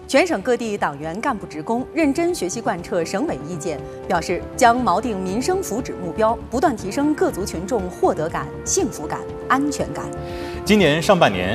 全省各地党员干部职工认真学习贯彻省委意见，表示将锚定民生福祉目标，不断提升各族群众获得感、幸福感、安全感。 今年上半年，